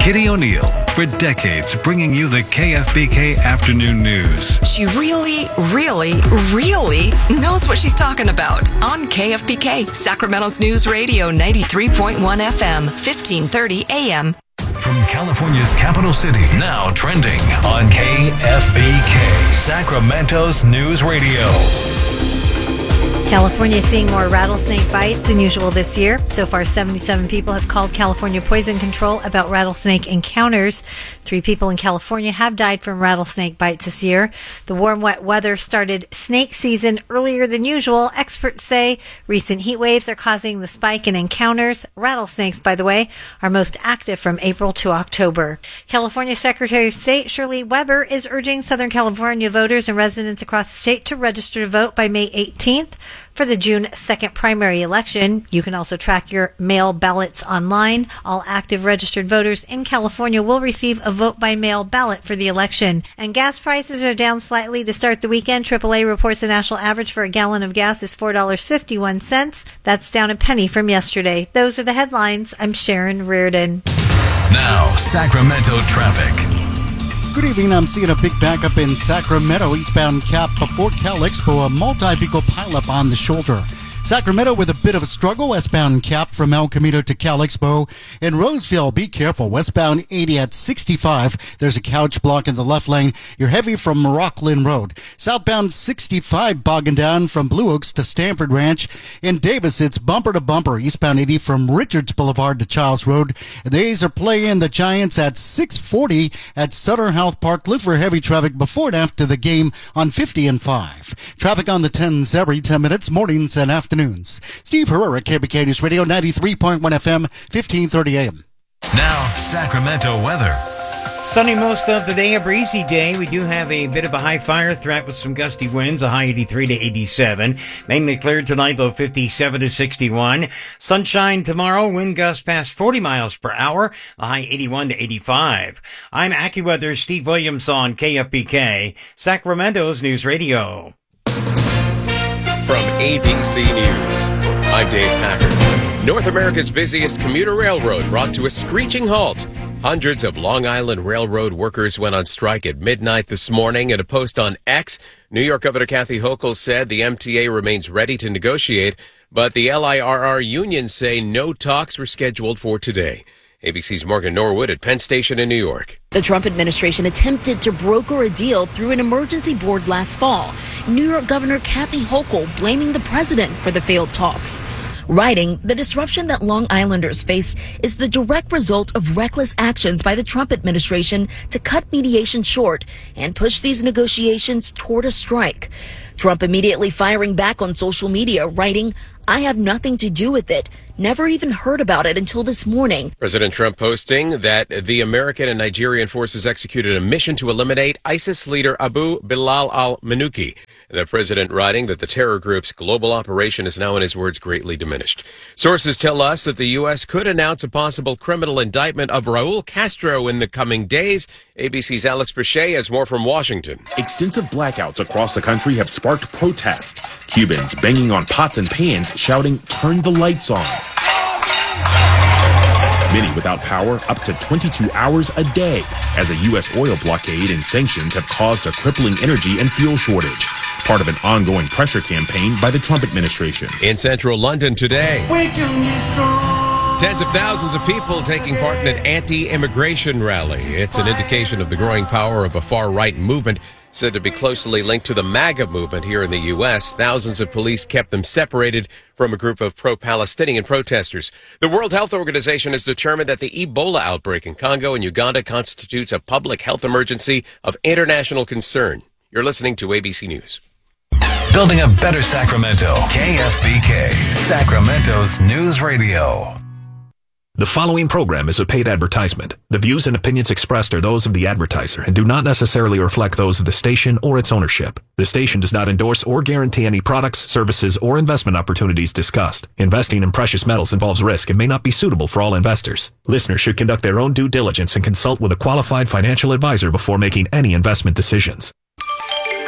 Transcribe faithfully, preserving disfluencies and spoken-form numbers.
Kitty O'Neill, for decades bringing you the K F B K afternoon news. She really, really, really knows what she's talking about. On K F B K, Sacramento's News Radio, ninety-three point one F M, fifteen thirty A M. From California's capital city, now trending on K F B K, Sacramento's News Radio. California is seeing more rattlesnake bites than usual this year. So far, seventy-seven people have called California Poison Control about rattlesnake encounters. Three people in California have died from rattlesnake bites this year. The warm, wet weather started snake season earlier than usual. Experts say recent heat waves are causing the spike in encounters. Rattlesnakes, by the way, are most active from April to October. California Secretary of State Shirley Weber is urging Southern California voters and residents across the state to register to vote by May eighteenth. For the June second primary election. You can also track your mail ballots online. All active registered voters in California will receive a vote-by-mail ballot for the election. And gas prices are down slightly to start the weekend. triple A reports the national average for a gallon of gas is four dollars and fifty-one cents. That's down a penny from yesterday. Those are the headlines. I'm Sharon Reardon. Now, Sacramento traffic. Good evening. I'm seeing a big backup in Sacramento, eastbound Cap before Cal Expo, a multi-vehicle pileup on the shoulder. Sacramento with a bit of a struggle, westbound Cap from El Camino to Cal Expo. In Roseville, be careful, westbound eighty at sixty-five. There's a couch block in the left lane. You're heavy from Rockland Road. Southbound sixty-five bogging down from Blue Oaks to Stanford Ranch. In Davis, it's bumper to bumper, eastbound eighty from Richards Boulevard to Childs Road. The A's are playing the Giants at six forty at Sutter Health Park. Look for heavy traffic before and after the game on fifty and five. Traffic on the tens every ten minutes, mornings and afternoons. Steve Herrera, K B K News Radio, ninety-three point one F M, fifteen thirty A M. Now, Sacramento weather. Sunny most of the day, a breezy day. We do have a bit of a high fire threat with some gusty winds, a high eighty-three to eighty-seven. Mainly clear tonight, low fifty-seven to sixty-one. Sunshine tomorrow, wind gusts past forty miles per hour, a high eighty-one to eighty-five. I'm AccuWeather's Steve Williams on K F B K, Sacramento's News Radio. From A B C News, I'm Dave Packard. North America's busiest commuter railroad brought to a screeching halt. Hundreds of Long Island Railroad workers went on strike at midnight this morning. In a post on X, New York Governor Kathy Hochul said the M T A remains ready to negotiate, but the L I R R unions say no talks were scheduled for today. A B C's Morgan Norwood at Penn Station in New York. The Trump administration attempted to broker a deal through an emergency board last fall. New York Governor Kathy Hochul blaming the president for the failed talks. Writing, the disruption that Long Islanders face is the direct result of reckless actions by the Trump administration to cut mediation short and push these negotiations toward a strike. Trump immediately firing back on social media, writing, "I have nothing to do with it. Never even heard about it until this morning." President Trump posting that the American and Nigerian forces executed a mission to eliminate ISIS leader Abu Bilal al-Manuki. The president writing that the terror group's global operation is now, in his words, greatly diminished. Sources tell us that the U S could announce a possible criminal indictment of Raul Castro in the coming days. A B C's Alex Boucher has more from Washington. Extensive blackouts across the country have sparked protests. Cubans banging on pots and pans, shouting, "Turn the lights on." Many without power up to twenty-two hours a day, as a U S oil blockade and sanctions have caused a crippling energy and fuel shortage, part of an ongoing pressure campaign by the Trump administration. In central London today, We can be strong. tens of thousands of people taking part in an anti-immigration rally. It's an indication of the growing power of a far-right movement said to be closely linked to the MAGA movement here in the U S. Thousands of police kept them separated from a group of pro-Palestinian protesters. The World Health Organization has determined that the Ebola outbreak in Congo and Uganda constitutes a public health emergency of international concern. You're listening to A B C News. Building a better Sacramento. K F B K, Sacramento's News Radio. The following program is a paid advertisement. The views and opinions expressed are those of the advertiser and do not necessarily reflect those of the station or its ownership. The station does not endorse or guarantee any products, services, or investment opportunities discussed. Investing in precious metals involves risk and may not be suitable for all investors. Listeners should conduct their own due diligence and consult with a qualified financial advisor before making any investment decisions.